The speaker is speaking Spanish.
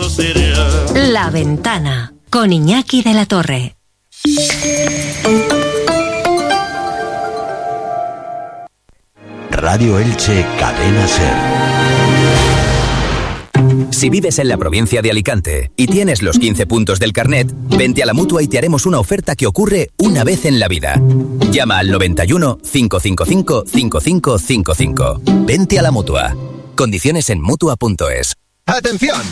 todo sería. La Ventana, con Iñaki de la Torre. Radio Elche, Cadena SER. Si vives en la provincia de Alicante y tienes los 15 puntos del carnet, vente a la Mutua y te haremos una oferta que ocurre una vez en la vida. Llama al 91 555 5555. Vente a la Mutua. Condiciones en Mutua.es. ¡Atención!